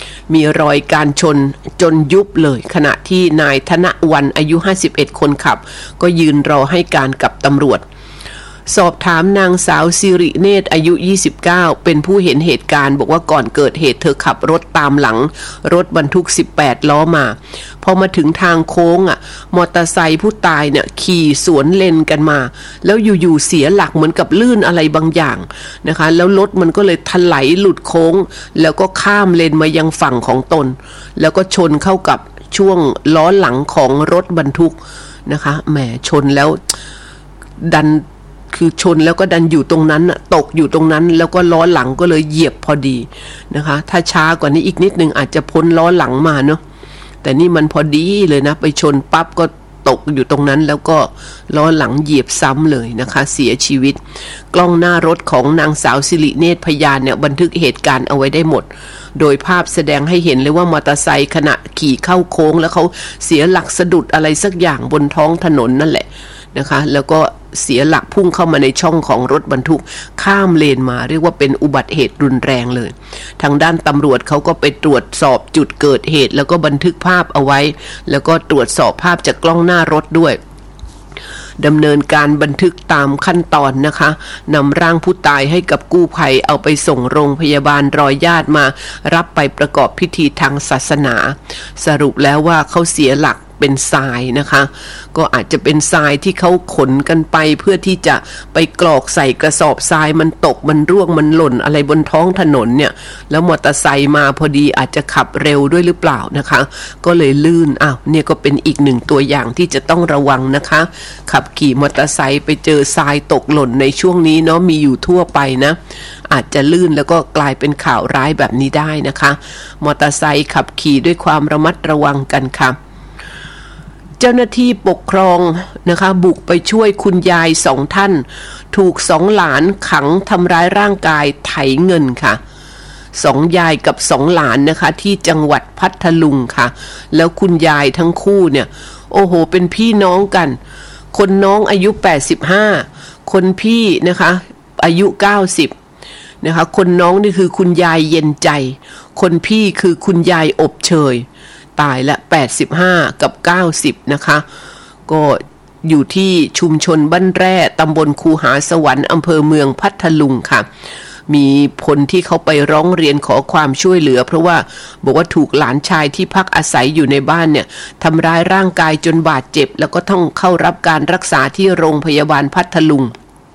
มีรอยการชนจนยุบเลยขณะที่นายธนวันอายุห้าสิบเอ็ดคนขับก็ยืนรอให้การกับตำรวจสอบถามนางสาวสิริเนตรอายุยี่สิบเก้าเป็นผู้เห็นเหตุการณ์บอกว่าก่อนเกิดเหตุเธอขับรถตามหลังรถบรรทุกสิบแปดล้อมาพอมาถึงทางโค้งอ่ะมอเตอร์ไซค์ผู้ตายเนี่ยขี่สวนเลนกันมาแล้วอยู่ๆเสียหลักเหมือนกับลื่นอะไรบางอย่างนะคะแล้วรถมันก็เลยถลายหลุดโค้งแล้วก็ข้ามเลนมายังฝั่งของตนแล้วก็ชนเข้ากับช่วงล้อหลังของรถบรรทุกนะคะแหมชนแล้วดันคือชนแล้วก็ดันอยู่ตรงนั้นตกอยู่ตรงนั้นแล้วก็ล้อหลังก็เลยเหยียบพอดีนะคะถ้าช้ากว่านี้อีกนิดนึงอาจจะพ้นล้อหลังมาเนาะแต่นี่มันพอดีเลยนะไปชนปั๊บก็ตกอยู่ตรงนั้นแล้วก็ล้อหลังเหยียบซ้ำเลยนะคะเสียชีวิตกล้องหน้ารถของนางสาวสิริเนตรพยานเนี่ยบันทึกเหตุการณ์เอาไว้ได้หมดโดยภาพแสดงให้เห็นเลยว่ามอเตอร์ไซค์ขณะขี่เข้าโค้งแล้วเขาเสียหลักสะดุดอะไรสักอย่างบนท้องถนนนั่นแหละนะคะแล้วก็เสียหลักพุ่งเข้ามาในช่องของรถบรรทุกข้ามเลนมาเรียกว่าเป็นอุบัติเหตุรุนแรงเลยทางด้านตำรวจเขาก็ไปตรวจสอบจุดเกิดเหตุแล้วก็บันทึกภาพเอาไว้แล้วก็ตรวจสอบภาพจากกล้องหน้ารถด้วยดำเนินการบันทึกตามขั้นตอนนะคะนำร่างผู้ตายให้กับกู้ภัยเอาไปส่งโรงพยาบาลรอญาติมารับไปประกอบพิธีทางศาสนาสรุปแล้วว่าเขาเสียหลักเป็นทรายนะคะก็อาจจะเป็นทรายที่เขาขนกันไปเพื่อที่จะไปกรอกใส่กระสอบทรายมันตกมันร่วงมันหล่นอะไรบนท้องถนนเนี่ยแล้วมอเตอร์ไซค์มาพอดีอาจจะขับเร็วด้วยหรือเปล่านะคะก็เลยลื่นอ้าวเนี่ยก็เป็นอีกหนึ่งตัวอย่างที่จะต้องระวังนะคะขับขี่มอเตอร์ไซค์ไปเจอทรายตกหล่นในช่วงนี้เนาะมีอยู่ทั่วไปนะอาจจะลื่นแล้วก็กลายเป็นข่าวร้ายแบบนี้ได้นะคะมอเตอร์ไซค์ขับขี่ด้วยความระมัดระวังกันค่ะเจ้าหน้าที่ปกครองนะคะบุกไปช่วยคุณยายสองท่านถูกสองหลานขังทำร้ายร่างกายไถเงินค่ะสองยายกับสองหลานนะคะที่จังหวัดพัทลุงค่ะแล้วคุณยายทั้งคู่เนี่ยโอ้โหเป็นพี่น้องกันคนน้องอายุแปดสิบห้าคนพี่นะคะอายุเก้าสิบนะคะคนน้องนี่คือคุณยายเย็นใจคนพี่คือคุณยายอบเชยตายละแปดสิบห้ากับเก้าสิบนะคะก็อยู่ที่ชุมชนบ้านแร่ตำบลคูหาสวรรค์อำเภอเมืองพัทลุงค่ะมีคนที่เขาไปร้องเรียนขอความช่วยเหลือเพราะว่าบอกว่าถูกหลานชายที่พักอาศัยอยู่ในบ้านเนี่ยทำร้ายร่างกายจนบาดเจ็บแล้วก็ต้องเข้ารับการรักษาที่โรงพยาบาลพัทลุง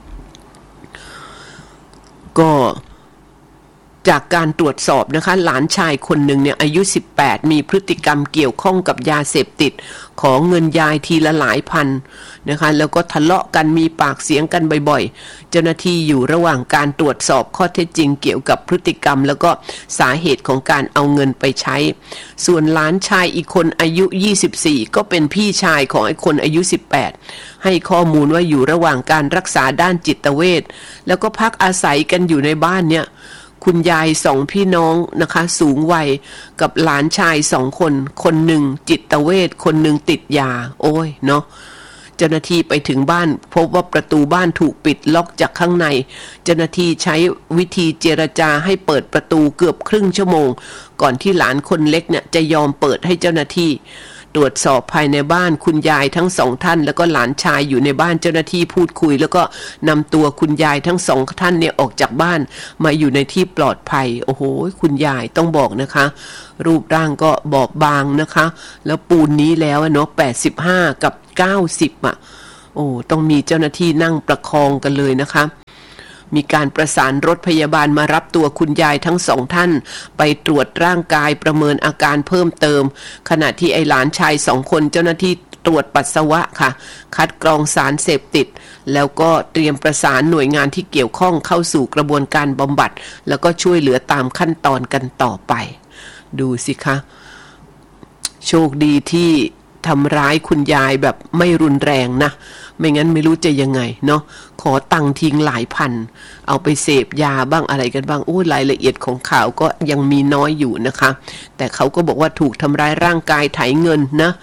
ก็จากการตรวจสอบนะคะหลานชายคนหนึ่งเนี่ยอายุสิบแปดมีพฤติกรรมเกี่ยวข้องกับยาเสพติดขอเงินยายทีละหลายพันนะคะแล้วก็ทะเลาะกันมีปากเสียงกันบ่อยๆเจ้าหน้าที่อยู่ระหว่างการตรวจสอบข้อเท็จจริงเกี่ยวกับพฤติกรรมแล้วก็สาเหตุของการเอาเงินไปใช้ส่วนหลานชายอีกคนอายุยี่สิบสี่ก็เป็นพี่ชายของไอ้คนอายุสิบแปดให้ข้อมูลว่าอยู่ระหว่างการรักษาด้านจิตเวชแล้วก็พักอาศัยกันอยู่ในบ้านเนี่ยคุณยายสองพี่น้องนะคะสูงวัยกับหลานชายสองคนคนหนึ่งจิตเวชคนหนึ่งติดยาโอ้ยเนาะเจ้าหน้าที่ไปถึงบ้านพบว่าประตูบ้านถูกปิดล็อกจากข้างในเจ้าหน้าที่ใช้วิธีเจรจาให้เปิดประตูเกือบครึ่งชั่วโมงก่อนที่หลานคนเล็กเนี่ยจะยอมเปิดให้เจ้าหน้าที่ตรวจสอบภายในบ้านคุณยายทั้งสองท่านแล้วก็หลานชายอยู่ในบ้านเจ้าหน้าที่พูดคุยแล้วก็นำตัวคุณยายทั้งสองท่านเนี่ยออกจากบ้านมาอยู่ในที่ปลอดภัยโอ้โหคุณยายต้องบอกนะคะรูปร่างก็บอบบางนะคะแล้วปูนนี้แล้วเนาะแปดสิบห้ากับเก้าสิบอ่ะโอ้ต้องมีเจ้าหน้าที่นั่งประคองกันเลยนะคะมีการประสานรถพยาบาลมารับตัวคุณยายทั้งสองท่านไปตรวจร่างกายประเมินอาการเพิ่มเติมขณะที่ไอ้หลานชายสองคนเจ้าหน้าที่ตรวจปัสสาวะค่ะคัดกรองสารเสพติดแล้วก็เตรียมประสานหน่วยงานที่เกี่ยวข้องเข้าสู่กระบวนการบำบัดแล้วก็ช่วยเหลือตามขั้นตอนกันต่อไปดูสิคะโชคดีที่ทำร้ายคุณยายแบบไม่รุนแรงนะไม่งั้นไม่รู้จะยังไงเนาะขอตังค์ทิ้งหลายพันเอาไปเสพยาบ้างอะไรกันบ้างโอ้รายละเอียดของข่าวก็ยังมีน้อยอยู่นะคะแต่เขาก็บอกว่าถูกทำร้ายร่างกายไถเงินนะ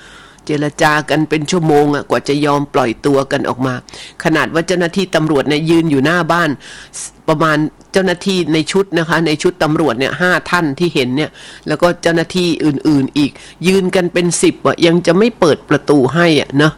เจรจากันเป็นชั่วโมงอ่ะกว่าจะยอมปล่อยตัวกันออกมาขนาดว่าเจ้าหน้าที่ตำรวจเนี่ยยืนอยู่หน้าบ้านประมาณเจ้าหน้าที่ในชุดนะคะในชุดตำรวจเนี่ยห้าท่านที่เห็นเนี่ยแล้วก็เจ้าหน้าที่อื่นๆอีกยืนกันเป็นสิบอ่ะยังจะไม่เปิดประตูให้อ่ะเนาะ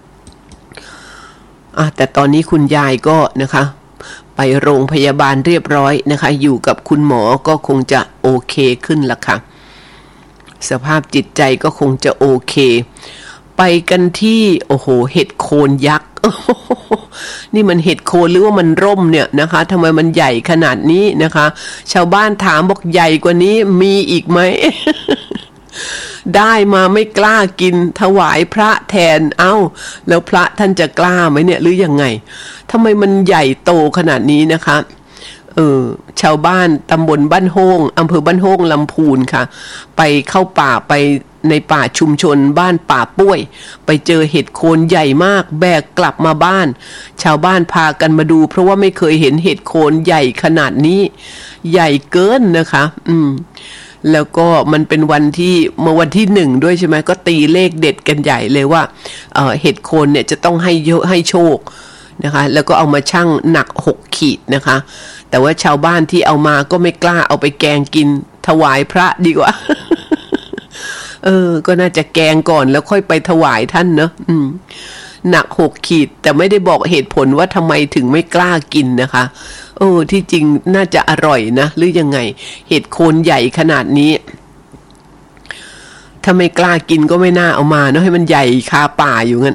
อ่ะแต่ตอนนี้คุณยายก็นะคะไปโรงพยาบาลเรียบร้อยนะคะอยู่กับคุณหมอก็คงจะโอเคขึ้นละค่ะสภาพจิตใจก็คงจะโอเคไปกันที่โอ้โหเห็ดโคนยักษ์ นี่มันเห็ดโคนหรือว่ามันร่มเนี่ยนะคะทำไมมันใหญ่ขนาดนี้นะคะชาวบ้านถามบอกใหญ่กว่านี้มีอีกไหม ได้มาไม่กล้ากินถวายพระแทนเอ้าแล้วพระท่านจะกล้าไหมเนี่ยหรือยังไงทำไมมันใหญ่โตขนาดนี้นะคะเออชาวบ้านตำบลบ้านโฮงอำเภอบ้านโฮงลำพูนค่ะไปเข้าป่าไปในป่าชุมชนบ้านป่าป้วยไปเจอเห็ดโคนใหญ่มากแบกกลับมาบ้านชาวบ้านพากันมาดูเพราะว่าไม่เคยเห็นเห็ดโคนใหญ่ขนาดนี้ใหญ่เกินนะคะอืมแล้วก็มันเป็นวันที่เมื่อวันที่หนึ่งด้วยใช่ไหมก็ตีเลขเด็ดกันใหญ่เลยว่า เอ่อ เห็ดโคนเนี่ยจะต้องให้เยอะให้โชคนะคะแล้วก็เอามาชั่งหนักหกขีดนะคะแต่ว่าชาวบ้านที่เอามาก็ไม่กล้าเอาไปแกงกินถวายพระดีกว่า เออก็น่าจะแกงก่อนแล้วค่อยไปถวายท่านเนอะอืมหนักหกขีดแต่ไม่ได้บอกเหตุผลว่าทำไมถึงไม่กล้ากินนะคะเออที่จริงน่าจะอร่อยนะหรือยังไงเห็ดโคนใหญ่ขนาดนี้ถ้าไม่กล้ากินก็ไม่น่าเอามาเนาะให้มันใหญ่คาป่าอยู่งั้น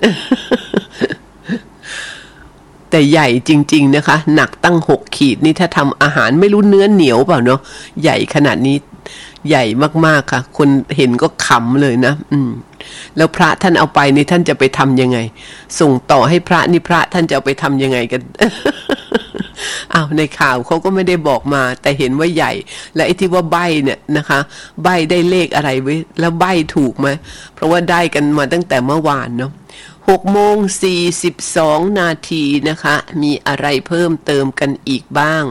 แต่ใหญ่จริงๆนะคะหนักตั้งหกขีดนี่ถ้าทำอาหารไม่รู้เนื้อเหนียวเปล่าเนาะใหญ่ขนาดนี้ใหญ่มากๆค่ะคนเห็นก็ขำเลยนะอืมแล้วพระท่านเอาไปนี่ท่านจะไปทำยังไงส่งต่อให้พระนี่พระท่านจะเอาไปทำยังไงกัน อ้าวในข่าวเขาก็ไม่ได้บอกมาแต่เห็นว่าใหญ่และไอ้ที่ว่าใบเนี่ยนะคะใบได้เลขอะไรไว้แล้วใบถูกไหมเพราะว่าได้กันมาตั้งแต่เมื่อวานเนาะหกโมงสี่สิบสองนาทีนะคะมีอะไรเพิ่มเติมกันอีกบ้าง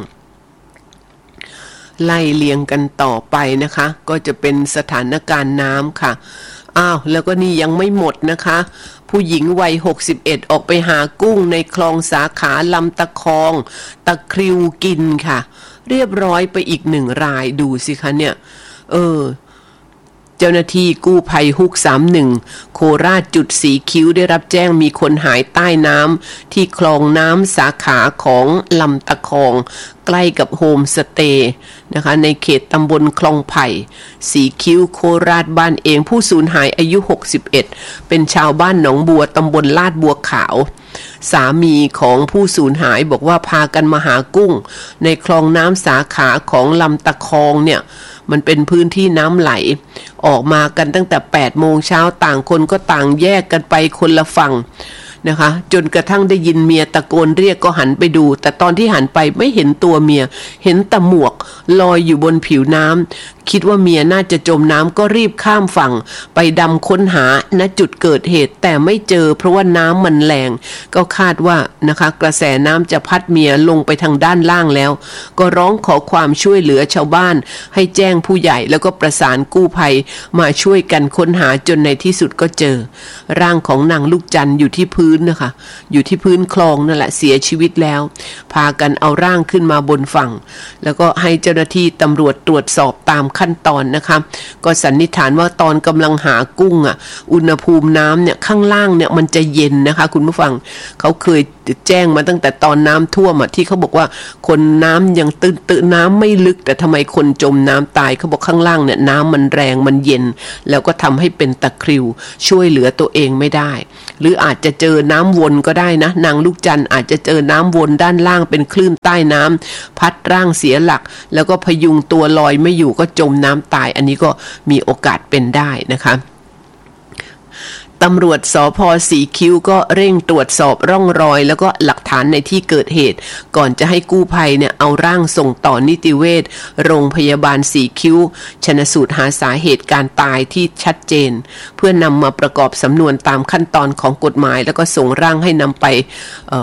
ไล่เลียงกันต่อไปนะคะก็จะเป็นสถานการณ์น้ำค่ะอ้าวแล้วก็นี่ยังไม่หมดนะคะผู้หญิงวัยหกสิบเอ็ดออกไปหากุ้งในคลองสาขาลำตะคองตะคริวกินค่ะเรียบร้อยไปอีกหนึ่งรายดูสิคะเนี่ยเออเจ้าหน้าที่กู้ภัยฮุกสามหนึ่งโคราชจุดสีคิ้วได้รับแจ้งมีคนหายใต้น้ำที่คลองน้ำสาขาของลำตะคองใกล้กับโฮมสเตย์นะคะในเขตตำบลคลองไผ่สีคิ้วโคราชบ้านเองผู้สูญหายอายุหกสิบเอ็ดเป็นชาวบ้านหนองบัวตำบลลาดบัวขาวสามีของผู้สูญหายบอกว่าพากันมาหากุ้งในคลองน้ำสาขาของลำตะคองเนี่ยมันเป็นพื้นที่น้ำไหลออกมากันตั้งแต่แปดโมงเช้าต่างคนก็ต่างแยกกันไปคนละฝั่งนะคะจนกระทั่งได้ยินเมียตะโกนเรียกก็หันไปดูแต่ตอนที่หันไปไม่เห็นตัวเมียเห็นแต่หมวกลอยอยู่บนผิวน้ำคิดว่าเมียน่าจะจมน้ำก็รีบข้ามฝั่งไปดำค้นหาณจุดเกิดเหตุแต่ไม่เจอเพราะว่าน้ำมันแรงก็คาดว่านะคะกระแสน้ำจะพัดเมียลงไปทางด้านล่างแล้วก็ร้องขอความช่วยเหลือชาวบ้านให้แจ้งผู้ใหญ่แล้วก็ประสานกู้ภัยมาช่วยกันค้นหาจนในที่สุดก็เจอร่างของนางลูกจันทร์อยู่ที่พื้นนะคะอยู่ที่พื้นคลองนั่นแหละเสียชีวิตแล้วพากันเอาร่างขึ้นมาบนฝั่งแล้วก็ให้เจ้าหน้าที่ตำรวจตรวจสอบตามขั้นตอนนะคะก็สันนิษฐานว่าตอนกำลังหากุ้งอ่ะอุณหภูมิน้ำเนี่ยข้างล่างเนี่ยมันจะเย็นนะคะคุณผู้ฟังเขาเคยแจ้งมาตั้งแต่ตอนน้ำท่วมอ่ะที่เขาบอกว่าคนน้ำยังตื้นตื้นน้ำไม่ลึกแต่ทำไมคนจมน้ำตายเขาบอกข้างล่างเนี่ยน้ำมันแรงมันเย็นแล้วก็ทำให้เป็นตะคริวช่วยเหลือตัวเองไม่ได้หรืออาจจะเจอน้ำวนก็ได้นะนางลูกจันทร์อาจจะเจอน้ำวนด้านล่างเป็นคลื่นใต้น้ำพัดร่างเสียหลักแล้วก็พยุงตัวลอยไม่อยู่ก็จมน้ำตายอันนี้ก็มีโอกาสเป็นได้นะคะตำรวจสภ.สีคิ้วก็เร่งตรวจสอบร่องรอยแล้วก็หลักฐานในที่เกิดเหตุก่อนจะให้กู้ภัยเนี่ยเอาร่างส่งต่อนิติเวชโรงพยาบาลสีคิ้วชันสูตรหาสาเหตุการตายที่ชัดเจนเพื่อนำมาประกอบสำนวนตามขั้นตอนของกฎหมายแล้วก็ส่งร่างให้นำไปเอ่อ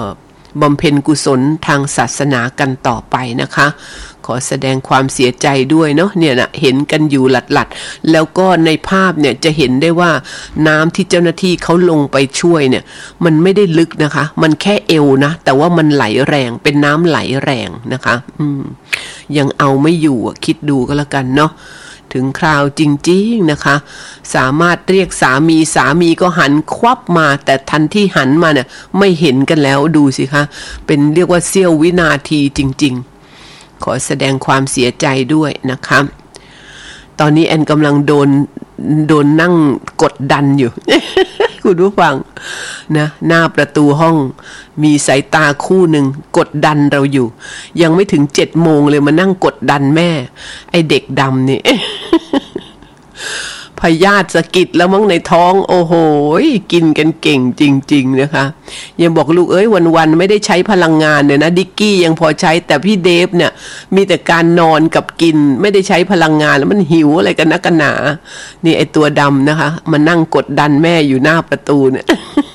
บำเพ็ญกุศลทางศาสนากันต่อไปนะคะขอแสดงความเสียใจด้วยเนาะเนี่ยนะเห็นกันอยู่หลัดๆแล้วก็ในภาพเนี่ยจะเห็นได้ว่าน้ำที่เจ้าหน้าที่เขาลงไปช่วยเนี่ยมันไม่ได้ลึกนะคะมันแค่เอวนะแต่ว่ามันไหลแรงเป็นน้ำไหลแรงนะคะอืมยังเอาไม่อยู่คิดดูก็แล้วกันเนาะถึงคราวจริงๆนะคะสามารถเรียกสามีสามีก็หันควับมาแต่ทันที่หันมาเนี่ยไม่เห็นกันแล้วดูสิคะเป็นเรียกว่าเสี้ยววินาทีจริงๆขอแสดงความเสียใจด้วยนะคะตอนนี้แอนกำลังโดนโดนนั่งกดดันอยู่ คุณผู้ฟังนะหน้าประตูห้องมีสายตาคู่หนึ่งกดดันเราอยู่ยังไม่ถึงเจ็ดโมงเลยมานั่งกดดันแม่ไอเด็กดำนี่ พยาธิสะกิดแล้วมั้งในท้องโอ้โหกินกันเก่งจริงๆนะคะยังบอกลูกเอ้ยวันๆไม่ได้ใช้พลังงานเนี่ยนะดิกกี้ยังพอใช้แต่พี่เดฟเนี่ยมีแต่การนอนกับกินไม่ได้ใช้พลังงานแล้วมันหิวอะไรกันนักกันหนานี่ไอตัวดำนะคะมานั่งกดดันแม่อยู่หน้าประตูเนี่ย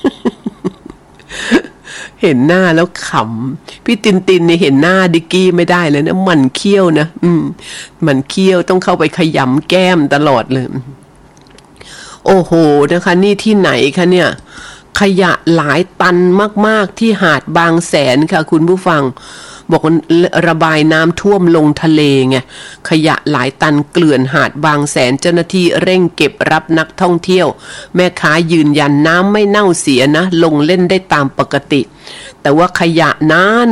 เห็นหน้าแล้วขำพี่ตินตินเนี่ยเห็นหน้าดิกกี้ไม่ได้เลยนะมันเคี้ยวนะอืมมันเคี้ยวต้องเข้าไปขยำแก้มตลอดเลยโอ้โหนะคะนี่ที่ไหนคะเนี่ยขยะหลายตันมากๆที่หาดบางแสนค่ะคุณผู้ฟังบอกว่าระบายน้ำท่วมลงทะเลไงขยะหลายตันเกลื่อนหาดบางแสนเจ้าหน้าที่เร่งเก็บรับนักท่องเที่ยวแม่ค้ายืนยันน้ำไม่เน่าเสียนะลงเล่นได้ตามปกติแต่ว่าขยะนั้น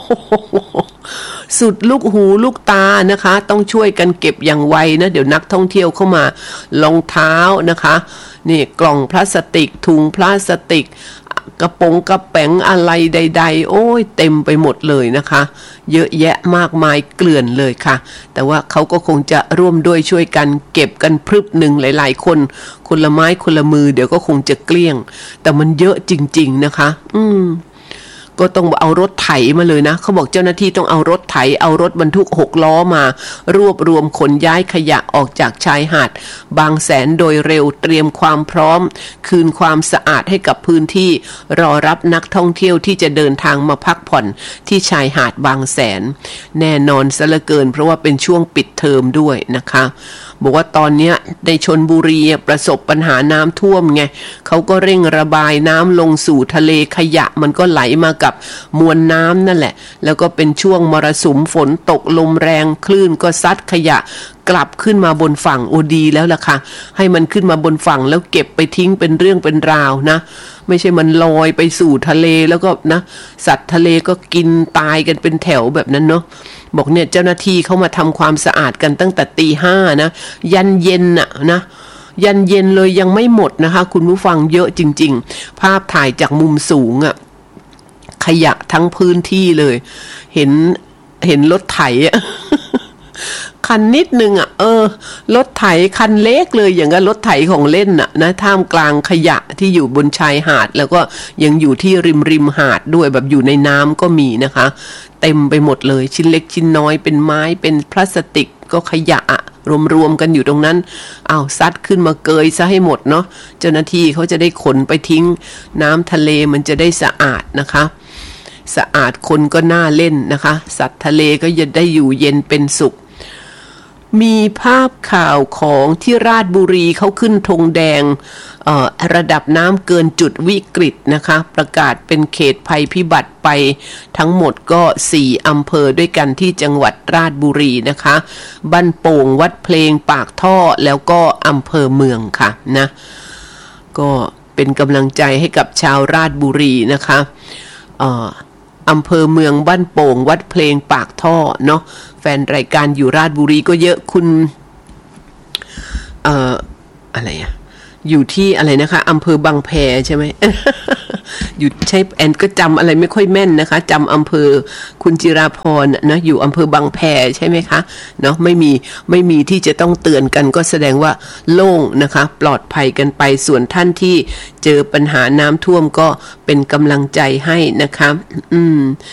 สุดลูกหูลูกตานะคะต้องช่วยกันเก็บอย่างไวนะเดี๋ยวนักท่องเที่ยวเข้ามารองเท้านะคะนี่กล่องพลาสติกถุงพลาสติกกระป๋องกระแป๋งอะไรใดๆโอ้ยเต็มไปหมดเลยนะคะเยอะแยะมากมายเกลื่อนเลยค่ะแต่ว่าเขาก็คงจะร่วมด้วยช่วยกันเก็บกันพรึบหนึ่งหลายๆคนคนละไม้คนละมือเดี๋ยวก็คงจะเกลี้ยงแต่มันเยอะจริงๆนะคะอืมก็ต้องเอารถไถมาเลยนะเขาบอกเจ้าหน้าที่ต้องเอารถไถเอารถบรรทุกหกล้อมารวบรวมขนย้ายขยะออกจากชายหาดบางแสนโดยเร็วเตรียมความพร้อมคืนความสะอาดให้กับพื้นที่รอรับนักท่องเที่ยวที่จะเดินทางมาพักผ่อนที่ชายหาดบางแสนแน่นอนซะเหลือเกินเพราะว่าเป็นช่วงปิดเทอมด้วยนะคะบอกว่าตอนนี้ในชลบุรีประสบปัญหาน้ำท่วมไงเขาก็เร่งระบายน้ำลงสู่ทะเลขยะมันก็ไหลมากับมวลน้ำนั่นแหละแล้วก็เป็นช่วงมรสุมฝนตกลมแรงคลื่นก็ซัดขยะกลับขึ้นมาบนฝั่งโอดีแล้วล่ะค่ะให้มันขึ้นมาบนฝั่งแล้วเก็บไปทิ้งเป็นเรื่องเป็นราวนะไม่ใช่มันลอยไปสู่ทะเลแล้วก็นะสัตว์ทะเลก็กินตายกันเป็นแถวแบบนั้นเนาะบอกเนี่ยเจ้าหน้าที่เขามาทำความสะอาดกันตั้งแต่ตีห้านะยันเย็นน่ะนะยันเย็นเลยยังไม่หมดนะคะคุณผู้ฟังเยอะจริงๆภาพถ่ายจากมุมสูงอ่ะขยะทั้งพื้นที่เลยเห็นเห็นรถไถอ่ะ คันนิดนึงอ่ะเออรถไถคันเล็กเลยอย่างกับรถไถของเล่นน่ะนะท่ามกลางขยะที่อยู่บนชายหาดแล้วก็ยังอยู่ที่ริมริมหาดด้วยแบบอยู่ในน้ำก็มีนะคะเต็มไปหมดเลยชิ้นเล็กชิ้นน้อยเป็นไม้เป็นพลาสติกก็ขยะรวมๆกันอยู่ตรงนั้นอ้าวซัดขึ้นมาเกยซะให้หมดเนาะเจ้าหน้าที่เขาจะได้ขนไปทิ้งน้ำทะเลมันจะได้สะอาดนะคะสะอาดคนก็น่าเล่นนะคะสัตว์ทะเลก็จะได้อยู่เย็นเป็นสุขมีภาพข่าวของที่ราชบุรีเขาขึ้นธงแดงระดับน้ำเกินจุดวิกฤตนะคะประกาศเป็นเขตภัยพิบัติไปทั้งหมดก็สี่อำเภอด้วยกันที่จังหวัดราชบุรีนะคะบ้านโป่งวัดเพลงปากท่อแล้วก็อำเภอเมืองค่ะนะก็เป็นกำลังใจให้กับชาวราชบุรีนะคะเอ่ออำเภอเมืองบ้านโป่งวัดเพลงปากท่อเนาะแฟนรายการอยู่ราชบุรีก็เยอะคุณเอ่ออะไรอะอยู่ที่อะไรนะคะอำเภอบางแพใช่ไหม อยู่ใช่แอนก็จำอะไรไม่ค่อยแม่นนะคะจำอำเภอคุณจิราพรนะอยู่อำเภอบางแพใช่ไหมคะเนาะไม่มีไม่มีที่จะต้องเตือนกันก็แสดงว่าโล่งนะคะปลอดภัยกันไปส่วนท่านที่เจอปัญหาน้ำท่วมก็เป็นกำลังใจให้นะคะอืม